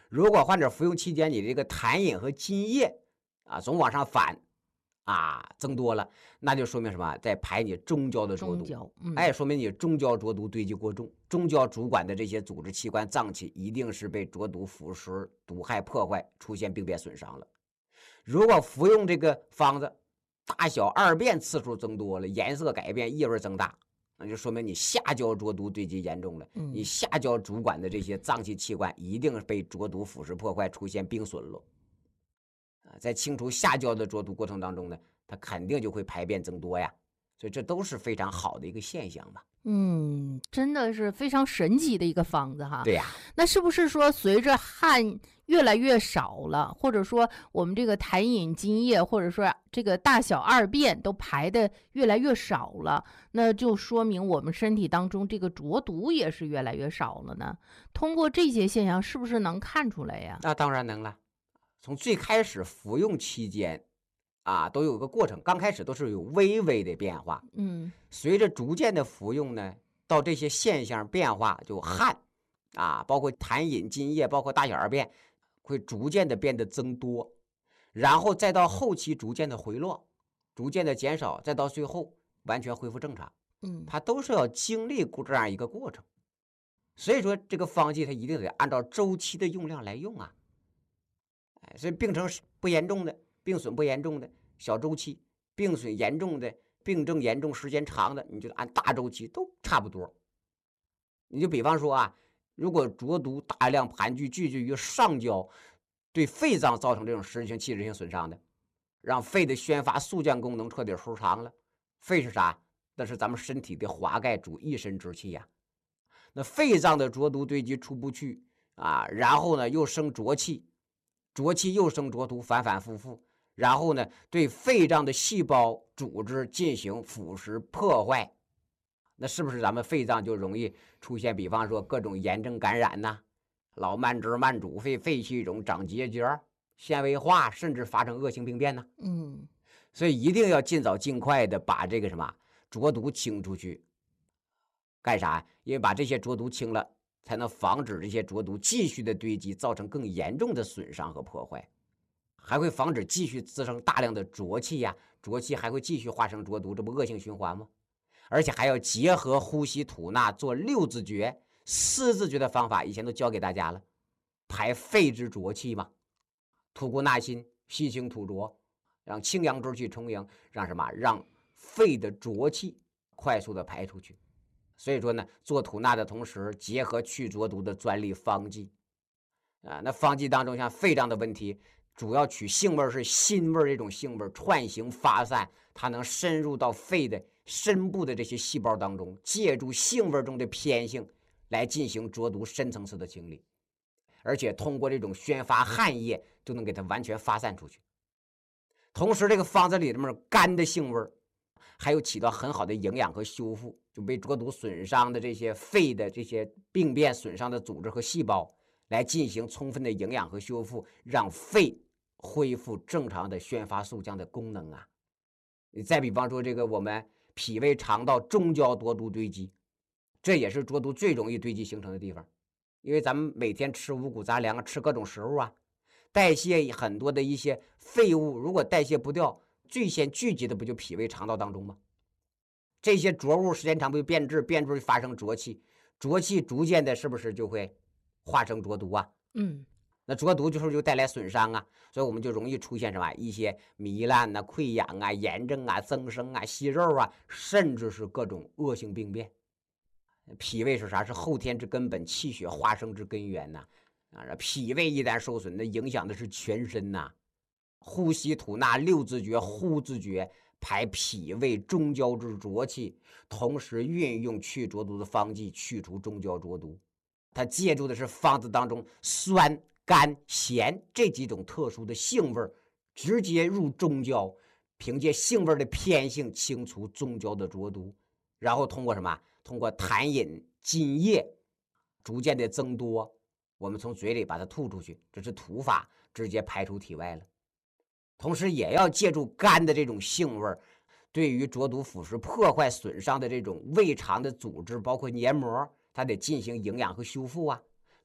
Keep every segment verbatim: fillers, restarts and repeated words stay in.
如果患者服用期间你这个痰饮和津液啊总往上反啊增多了，那就说明什么？在排你中焦的浊毒。 中焦，嗯， 哎，说明你中焦浊毒堆积过重，中焦主管的这些组织器官脏器一定是被浊毒腐蚀、毒害破坏，出现病变损伤了。如果服用这个方子，大小二便次数增多了，颜色改变，异味增大，那就说明你下焦浊毒堆积严重了。 嗯你下焦主管的这些脏器器官一定被浊毒腐蚀破坏，出现病损了。啊，在清除下焦的浊毒过程当中呢，它肯定就会排便增多呀，所以这都是非常好的一个现象嘛。 嗯，真的是非常神奇的一个方子哈。 对呀， 那是不是说随着汗越来越少了，或者说我们这个痰饮津液，或者说这个大小二便都排的越来越少了，那就说明我们身体当中这个浊毒也是越来越少了呢？通过这些现象是不是能看出来呀？ 那当然能了。从最开始服用期间啊，都有个过程，刚开始都是有微微的变化， 嗯随着逐渐的服用呢，到这些现象变化，就汗啊，包括痰饮津液，包括大小二便，会逐渐的变得增多，然后再到后期逐渐的回落，逐渐的减少，再到最后完全恢复正常， 嗯它都是要经历过这样一个过程。所以说，这个方剂它一定得按照周期的用量来用啊。哎，所以病程不严重的，病损不严重的小周期，病损严重的，病症严重时间长的，你就按大周期都差不多。你就比方说啊，如果浊毒大量盘踞聚集于上焦，对肺脏造成这种实质性器质性损伤的，让肺的宣发速降功能彻底收长了。肺是啥？那是咱们身体的华盖主一身之气呀、啊。那肺脏的浊毒堆积出不去啊，然后呢又生浊气，浊气又生浊毒，反反复复，然后呢对肺脏的细胞组织进行腐蚀破坏，那是不是咱们肺脏就容易出现比方说各种炎症感染呐、老慢支、慢阻肺、肺气肿、长结节、纤维化，甚至发生恶性病变呢？ 嗯所以一定要尽早尽快的把这个什么浊毒清出去。干啥？因为把这些浊毒清了，才能防止这些浊毒继续的堆积，造成更严重的损伤和破坏，还会防止继续滋生大量的浊气呀、啊，浊气还会继续化成浊毒，这不恶性循环吗？而且还要结合呼吸吐纳做六字诀、四字诀的方法，以前都教给大家了，排肺之浊气嘛，吐故纳新，吸清吐浊，让清阳之气充盈，让什么？让肺的浊气快速的排出去。所以说呢，做吐纳的同时，结合去浊毒的专利方剂啊。那方剂当中，像肺脏的问题，主要取性味是辛味这种性味，串行发散，它能深入到肺的深部的这些细胞当中，借助性味中的偏性来进行浊毒深层次的清理，而且通过这种宣发汗液，就能给它完全发散出去。同时，这个方子里面甘的性味还有起到很好的营养和修复，就被浊毒损伤的这些肺的这些病变损伤的组织和细胞来进行充分的营养和修复，让肺恢复正常的宣发速降的功能啊。你再比方说这个我们脾胃肠道中焦浊毒堆积，这也是浊毒最容易堆积形成的地方，因为咱们每天吃五谷杂粮，吃各种食物啊，代谢很多的一些废物，如果代谢不掉，最先聚集的不就脾胃肠道当中吗？这些浊物时间长不就变质，变质就发生浊气，浊气逐渐的是不是就会化成浊毒啊？ 嗯， 那浊毒就是就带来损伤啊，所以我们就容易出现什么一些糜烂啊、溃疡啊、炎症啊、增生啊、息肉啊，甚至是各种恶性病变。脾胃是啥？是后天之根本，气血化生之根源呐、啊。啊，脾胃一旦受损，那影响的是全身呐、啊。呼吸吐纳六字诀、呼字诀，排脾胃中焦之浊气，同时运用去浊毒的方剂，去除中焦浊毒。它借助的是方子当中酸、甘、咸这几种特殊的性味，直接入中焦，凭借性味的偏性清除中焦的浊毒，然后通过什么？通过痰饮津液逐渐的增多，我们从嘴里把它吐出去，这是吐法，直接排出体外了。同时也要借助甘的这种性味，对于浊毒腐蚀破坏损伤的这种胃肠的组织包括黏膜，它得进行营养和修复啊。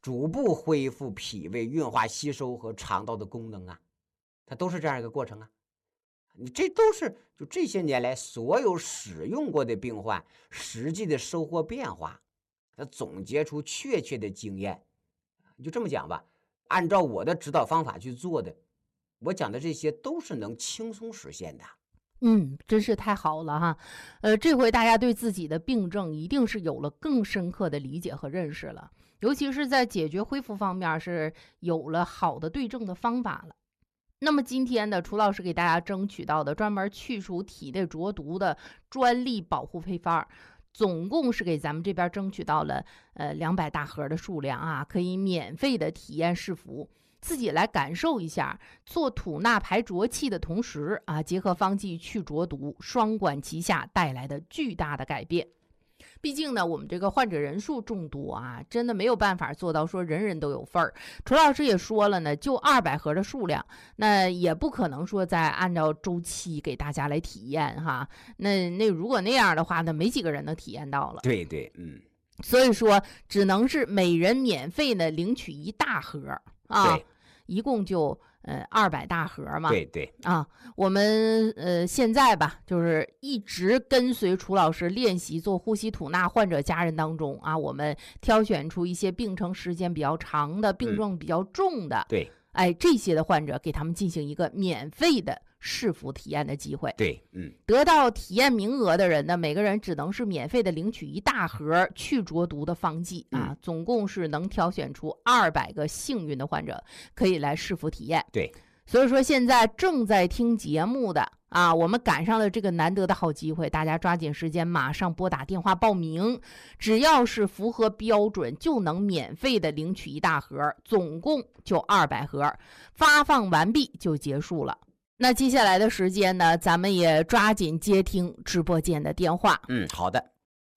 逐步恢复脾胃运化吸收和肠道的功能啊，它都是这样一个过程啊。你这都是就这些年来所有使用过的病患实际的收获变化，他总结出确切的经验。你就这么讲吧，按照我的指导方法去做的，我讲的这些都是能轻松实现的。 嗯，真是太好了哈。呃，这回大家对自己的病症一定是有了更深刻的理解和认识了，尤其是在解决恢复方面是有了好的对症的方法了。那么今天呢，楚老师给大家争取到的专门去除体内浊毒的专利保护配方，总共是给咱们这边争取到了呃两百大盒的数量啊，可以免费的体验试服，自己来感受一下做吐纳排浊气的同时啊，结合方剂去浊毒，双管齐下带来的巨大的改变。毕竟呢，我们这个患者人数众多啊，真的没有办法做到说人人都有份儿。楚老师也说了呢，就二百盒的数量，那也不可能说再按照周期给大家来体验哈。那那如果那样的话，那没几个人能体验到了。 对对，嗯， 所以说只能是每人免费呢领取一大盒啊，一共就呃二百大盒嘛。 对对啊，我们呃现在吧，就是一直跟随楚老师练习做呼吸吐纳患者家人当中啊，我们挑选出一些病程时间比较长的、病症比较重的， 嗯、对， 哎，这些的患者给他们进行一个免费的试服体验的机会。 对，嗯， 得到体验名额的人呢，每个人只能是免费的领取一大盒去浊毒的方剂啊， 嗯、 总共是能挑选出二百个幸运的患者可以来试服体验。 对。 所以说现在正在听节目的啊，我们赶上了这个难得的好机会，大家抓紧时间，马上拨打电话报名，只要是符合标准，就能免费的领取一大盒，总共就二百盒，发放完毕就结束了。那接下来的时间呢，咱们也抓紧接听直播间的电话。 嗯，好的。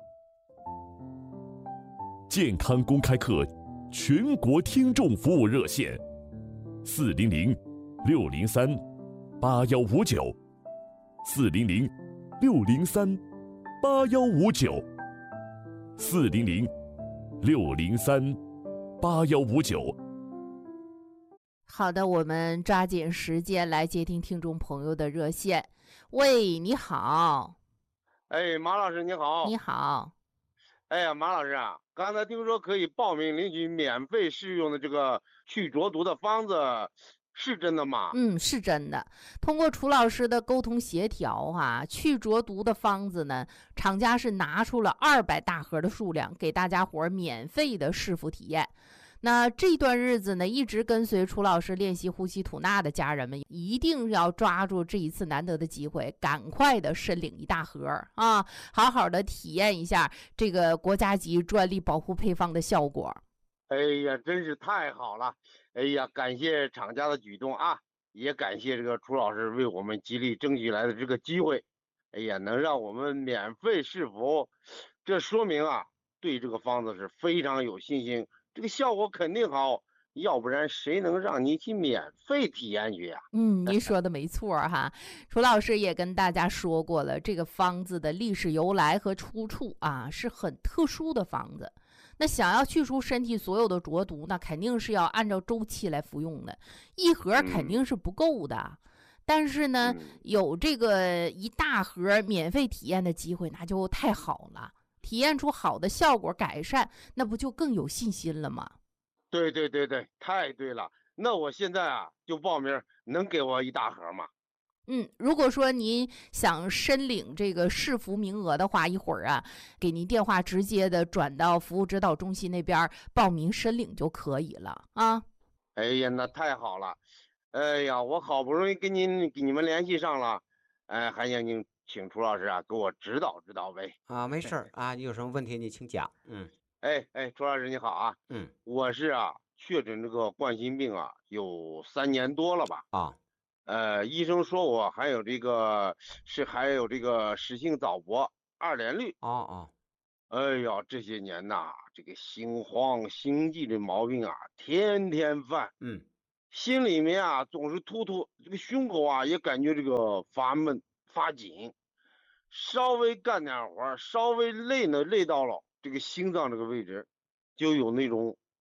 健康公开课全国听众服务热线：四零零六零三八幺五九，四零零六零三八幺五九，四零零六零三八幺五九。 好的，我们抓紧时间来接听听众朋友的热线。喂，你好。 哎，马老师你好。 你好。 哎呀，马老师啊，刚才听说可以报名领取免费试用的这个去浊毒的方子，是真的吗？ 嗯，是真的。通过楚老师的沟通协调哈、啊，去浊毒的方子呢，厂家是拿出了二百大盒的数量，给大家伙儿免费的试服体验。那这段日子呢，一直跟随楚老师练习呼吸吐纳的家人们，一定要抓住这一次难得的机会，赶快的申领一大盒啊，好好的体验一下这个国家级专利保护配方的效果。 哎呀，真是太好了！哎呀，感谢厂家的举动啊，也感谢这个楚老师为我们极力争取来的这个机会。哎呀，能让我们免费试服，这说明啊，对这个方子是非常有信心。这个效果肯定好，要不然谁能让你去免费体验去呀？ 嗯，您说的没错哈。楚老师也跟大家说过了，这个方子的历史由来和出处啊，是很特殊的方子。那想要去除身体所有的浊毒，那肯定是要按照周期来服用的，一盒肯定是不够的。嗯、但是呢， 嗯、 有这个一大盒免费体验的机会，那就太好了。体验出好的效果改善，那不就更有信心了吗？ 对对对对，太对了。那我现在啊就报名，能给我一大盒吗？ 嗯，如果说您想申领这个试服名额的话，一会儿啊给您电话直接的转到服务指导中心那边报名申领就可以了啊。 哎呀，那太好了。哎呀，我好不容易跟您跟你们联系上了，哎，还想您请楚老师啊给我指导指导呗。 啊，没事儿啊，你有什么问题你请讲。嗯， 哎哎，楚老师你好啊。 嗯， 我是啊确诊这个冠心病啊有三年多了吧。 啊， 呃，医生说我还有这个是还有这个室性早搏、二联律。 哦哦， 哎呀，这些年呐，这个心慌心悸的毛病啊，天天犯。 嗯， 心里面啊总是突突，这个胸口啊也感觉这个发闷发紧，稍微干点活，稍微累呢累到了这个心脏这个位置，就有那种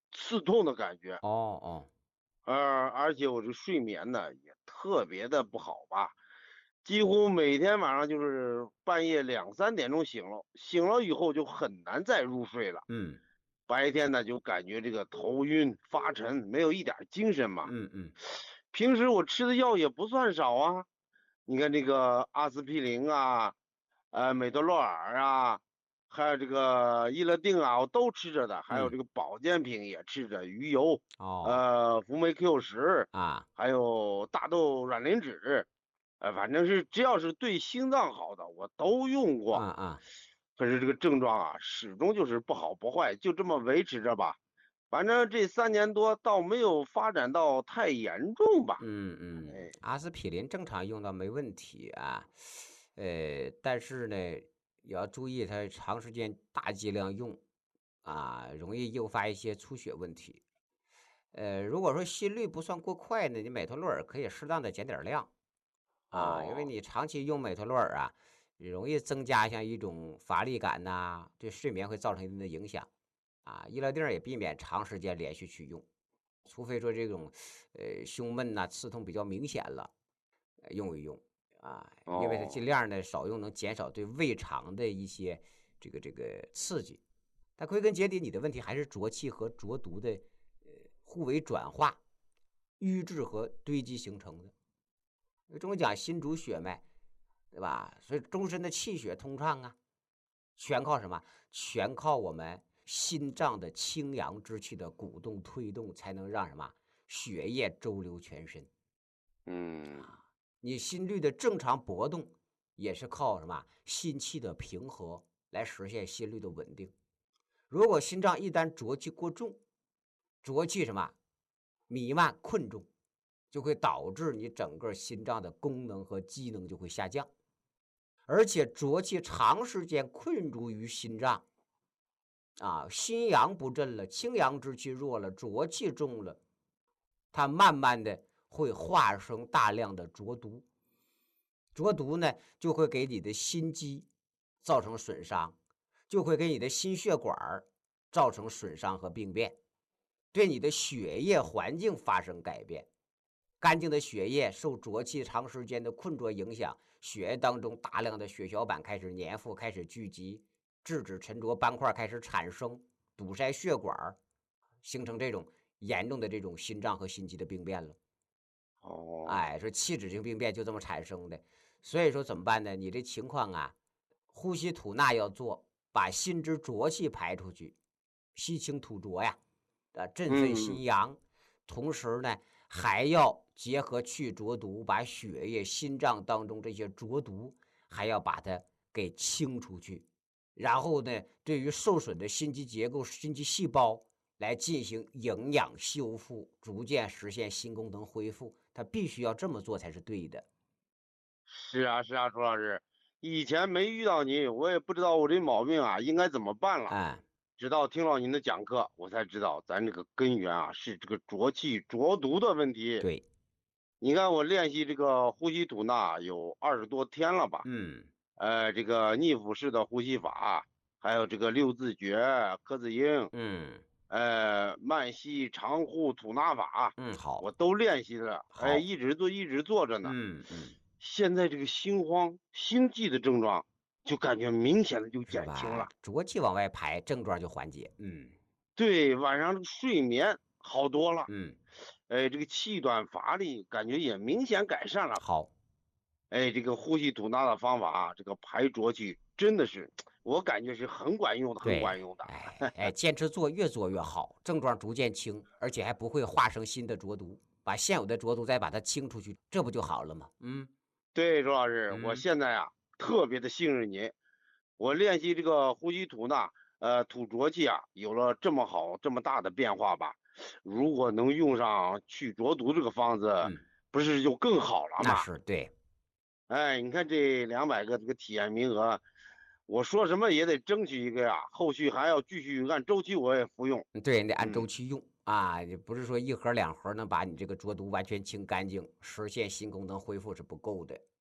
刺痛的感觉。 哦哦， 呃，而且我这睡眠呢也特别的不好吧，几乎每天晚上就是半夜两三点钟醒了，醒了以后就很难再入睡了。 嗯白天呢就感觉这个头晕发沉，没有一点儿精神嘛。 嗯嗯平时我吃的药也不算少啊，你看这个阿司匹林啊，呃，美托洛尔啊，还有这个伊乐定啊，我都吃着的，还有嗯， 这个保健品也吃着，鱼油， 哦呃，福美 Q 十， 啊， 还有大豆卵磷脂，呃，反正是只要是对心脏好的我都用过。 啊啊， 可是这个症状啊，始终就是不好不坏，就这么维持着吧。反正这三年多倒没有发展到太严重吧。 嗯嗯， 哎， 阿司匹林正常用到没问题啊，呃，但是呢，也要注意它长时间大剂量用啊，容易诱发一些出血问题。呃，如果说心率不算过快呢，你美托洛尔可以适当的减点儿量啊，因为哦， 你长期用美托洛尔啊，容易增加像一种乏力感呐、对睡眠会造成一定的影响啊。医疗定儿也避免长时间连续去用，除非说这种呃胸闷呐、刺痛比较明显了，呃用一用啊，因为它尽哦， 量的少用，能减少对胃肠的一些这个这个刺激。但归根结底，你的问题还是浊气和浊毒的呃互为转化、瘀滞和堆积形成的。中国讲心主血脉，对吧？所以终身的气血通畅啊，全靠什么？全靠我们心脏的清阳之气的鼓动推动，才能让什么血液周流全身。 嗯， 你心率的正常搏动，也是靠什么心气的平和来实现心率的稳定。如果心脏一旦浊气过重，浊气什么弥漫困重，就会导致你整个心脏的功能和机能就会下降，而且浊气长时间困住于心脏啊，心阳不振了，清阳之气弱了，浊气重了，它慢慢的会化生大量的浊毒，浊毒呢就会给你的心肌造成损伤，就会给你的心血管造成损伤和病变，对你的血液环境发生改变。干净的血液受浊气长时间的困浊影响，血液当中大量的血小板开始粘附，开始聚集，质子沉着斑块开始产生，堵塞血管，形成这种严重的这种心脏和心肌的病变了。 哦， 哎，说器质性病变就这么产生的，所以说怎么办呢？你这情况啊，呼吸吐纳要做，把心之浊气排出去，吸清吐浊呀，啊，振奋嗯， 心阳。同时呢，还要结合去浊毒，把血液、心脏当中这些浊毒，还要把它给清出去。然后呢，对于受损的心肌结构、心肌细胞来进行营养修复，逐渐实现心功能恢复。它必须要这么做才是对的。 是啊，是啊，朱老师，以前没遇到您，我也不知道我这毛病啊应该怎么办了。 哎， 直到听了您的讲课，我才知道咱这个根源啊是这个浊气浊毒的问题。 对， 你看我练习这个呼吸吐纳有二十多天了吧？ 嗯呃，这个逆腹式的呼吸法，还有这个六字诀、柯子音， 嗯呃，慢吸长呼吐纳法， 嗯，好， 我都练习了，哎， 好， 一直做一直做着呢。 嗯嗯， 现在这个心慌、心悸的症状，就感觉明显的就是吧？ 减轻了。 浊气往外排，症状就缓解。嗯对，晚上这个睡眠好多了， 嗯， 哎，这个气短乏力感觉也明显改善了。 好， 哎，这个呼吸吐纳的方法啊，这个排浊气真的是，我感觉是很管用的，很对， 管用的。 哎哎，坚持做，越做越好，症状逐渐轻，而且还不会化生新的浊毒，把现有的浊毒再把它清出去，这不就好了吗？嗯对，周老师，我嗯现在啊特别的信任您，我练习这个呼吸吐纳，呃，吐浊气啊，有了这么好这么大的变化吧。如果能用上去浊毒这个方子， 嗯， 不是就更好了那吗？ 是对， 哎，你看这两百个这个体验名额，我说什么也得争取一个呀，后续还要继续按周期我也服用。 对，你得按周嗯， 期用啊，也不是说一盒两盒能把你这个浊毒完全清干净，实现心功能恢复是不够的。